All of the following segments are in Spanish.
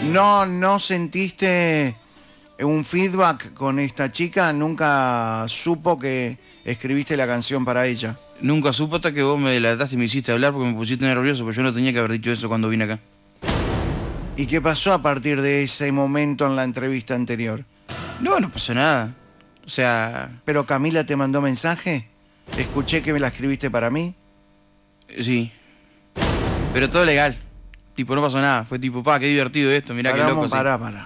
¿No sentiste un feedback con esta chica? ¿Nunca supo que escribiste la canción para ella? Nunca supo hasta que vos me delataste y me hiciste hablar porque me pusiste nervioso, pero yo no tenía que haber dicho eso cuando vine acá. ¿Y qué pasó a partir de ese momento en la entrevista anterior? No pasó nada. O sea, ¿Pero Camila te mandó mensaje? Escuché que me la escribiste para mí. sí. Pero todo legal. Tipo, no pasó nada. Fue tipo, qué divertido esto, mirá qué loco. Pará.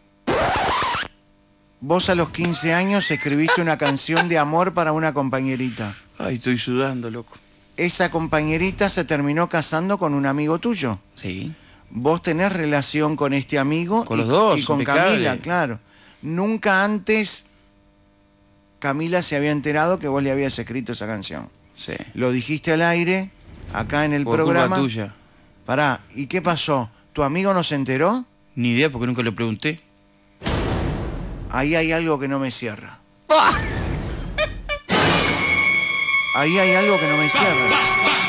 Vos a los 15 años escribiste una canción de amor para una compañerita. Ay, estoy sudando, loco. Esa compañerita se terminó casando con un amigo tuyo. Sí. Vos tenés relación con este amigo Con los dos, y con impecable. Camila, claro. Nunca antes Camila se había enterado que vos le habías escrito esa canción. Sí. Lo dijiste al aire, acá en el Por programa. culpa tuya. Pará, ¿y qué pasó? ¿Tu amigo no se enteró? Ni idea porque nunca le pregunté. Ahí hay algo que no me cierra. Ahí hay algo que no me cierra.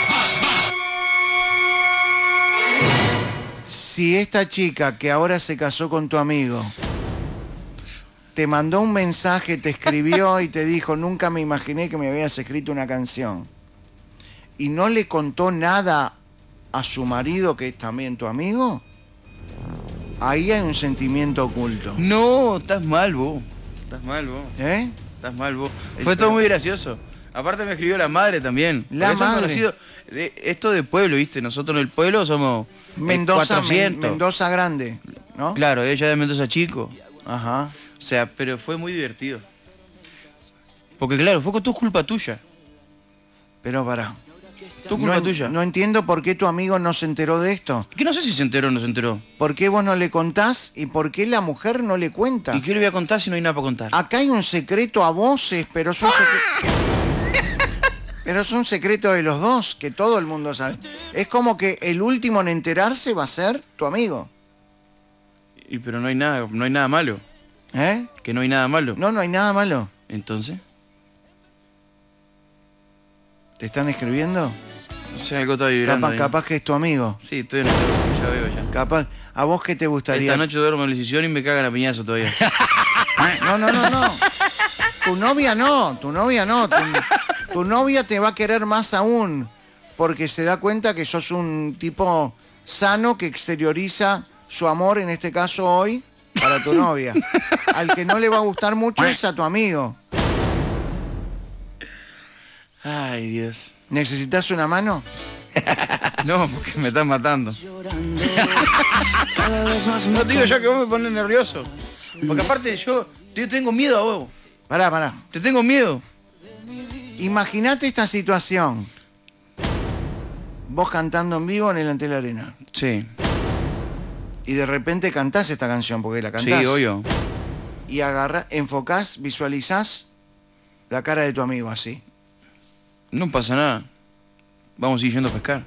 Si esta chica que ahora se casó con tu amigo te mandó un mensaje, te escribió y te dijo, nunca me imaginé que me habías escrito una canción, y no le contó nada a su marido, que es también tu amigo, ahí hay un sentimiento oculto. No, estás mal vos. Estás mal vos. ¿Eh? Estás mal vos. Fue todo muy gracioso. Aparte me escribió la madre también. La Porque son madre. conocidos. Esto de pueblo, ¿viste? Nosotros en el pueblo somos Mendoza, 400. Mendoza grande, ¿no? Claro, ella de Mendoza chico. Ajá. O sea, pero fue muy divertido. Porque claro, fue con tu culpa tuya. Pero pará. Tu culpa tuya. No entiendo por qué tu amigo no se enteró de esto. Que no sé si se enteró o no se enteró. ¿Por qué vos no le contás y por qué la mujer no le cuenta? ¿Y qué le voy a contar si no hay nada para contar? Acá hay un secreto a voces, pero es un secreto... Pero es un secreto de los dos, que todo el mundo sabe. Es como que el último en enterarse va a ser tu amigo. Y pero no hay nada malo. ¿Eh? Que no hay nada malo. No hay nada malo. Entonces, ¿Te están escribiendo? o sea, algo está vibrando ahí. Capaz que es tu amigo. Sí, estoy en el grupo, ya veo ya. Capaz. ¿A vos qué te gustaría? Esta noche duermo en el sillón y me cagan a piñazo todavía. No. Tu novia no. Tu novia te va a querer más aún, porque se da cuenta que sos un tipo sano que exterioriza su amor, en este caso hoy, para tu novia. Al que no le va a gustar mucho es a tu amigo. Ay, Dios. ¿Necesitas una mano? No, porque me están matando. No te digo yo que vos me pones nervioso. Porque aparte yo tengo miedo a vos. Pará. Te tengo miedo. Imagínate esta situación. Vos cantando en vivo en el Antel Arena. Sí. Y de repente cantás esta canción, porque la cantás. Sí, obvio. Y enfocás, visualizás la cara de tu amigo así. No pasa nada. Vamos a ir yendo a pescar.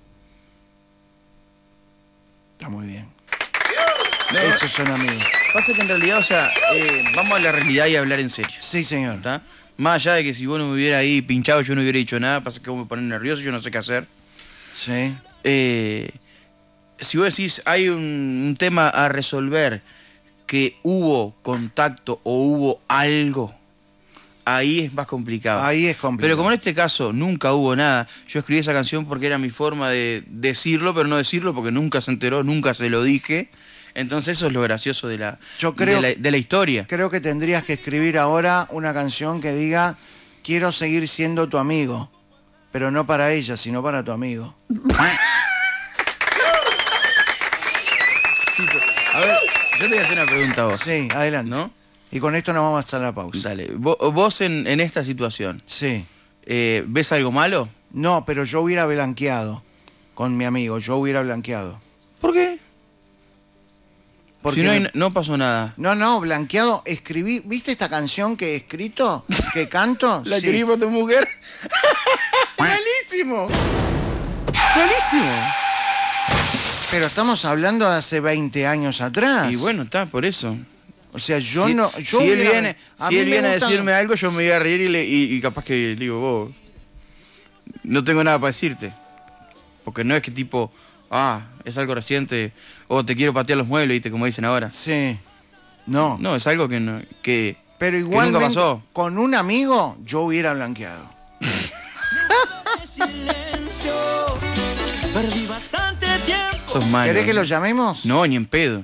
Está muy bien. Esos son amigos. Pasa que en realidad, o sea, vamos a la realidad y a hablar en serio. Sí, señor. ¿Está? Más allá de que si vos no me hubieras ahí pinchado, yo no hubiera dicho nada. Pasa que vos me pones nervioso, yo no sé qué hacer. Sí. Si vos decís, hay un tema a resolver, que hubo contacto o hubo algo, ahí es más complicado. Ahí es complicado. Pero como en este caso nunca hubo nada, yo escribí esa canción porque era mi forma de decirlo, pero no decirlo porque nunca se enteró, nunca se lo dije. Entonces eso es lo gracioso de la historia. Creo que tendrías que escribir ahora una canción que diga, quiero seguir siendo tu amigo, pero no para ella, sino para tu amigo. A ver, yo te voy a hacer una pregunta a vos. Sí, adelante. ¿No? Y con esto nos vamos a hacer la pausa. Dale, vos en esta situación, Sí. ¿ves algo malo? No, pero yo hubiera blanqueado con mi amigo, yo hubiera blanqueado. ¿Por qué? Porque Si no pasó nada. No, blanqueado, escribí, ¿viste esta canción que he escrito? ¿Que canto? ¿La Sí. escribí para tu mujer? ¡Malísimo! ¡Malísimo! Pero estamos hablando de hace 20 años atrás. Y bueno, está, por eso. O sea, si Si él viene a decirme algo, yo me voy a reír y capaz que le digo, vos, no tengo nada para decirte. Porque no es que tipo, Ah, es algo reciente. O te quiero patear los muebles, ¿viste? Como dicen ahora. Sí. No. No, es algo que, no, que, pero igualmente, que nunca pasó. Con un amigo, yo hubiera blanqueado. Perdí bastante tiempo. Sos malo. ¿Querés que lo llamemos? No, ni en pedo.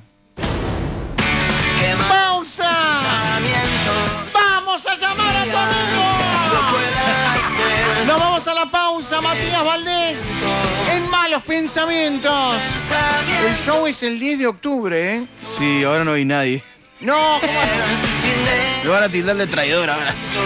¡Pausa! ¡Vamos a llamar a tu amigo! Nos vamos a la pausa, Matías Valdés. En Malos Pensamientos. El show es el 10 de octubre, ¿eh? Sí, ahora no hay nadie. No, ¿cómo? Me van a tildar de traidor ahora.